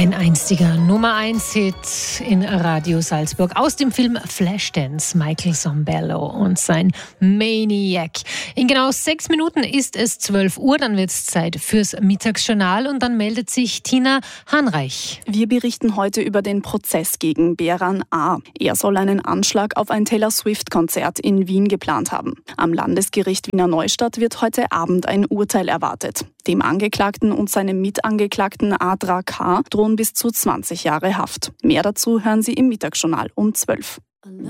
Ein einziger Nummer-1-Hit in Radio Salzburg aus dem Film Flashdance, Michael Sambello und sein Maniac. In genau 6 Minuten ist es 12 Uhr, dann wird es Zeit fürs Mittagsjournal und dann meldet sich Tina Hanreich. Wir berichten heute über den Prozess gegen Beran A. Er soll einen Anschlag auf ein Taylor Swift-Konzert in Wien geplant haben. Am Landesgericht Wiener Neustadt wird heute Abend ein Urteil erwartet. Dem Angeklagten und seinem Mitangeklagten Adra K. drohen bis zu 20 Jahre Haft. Mehr dazu hören Sie im Mittagsjournal um 12.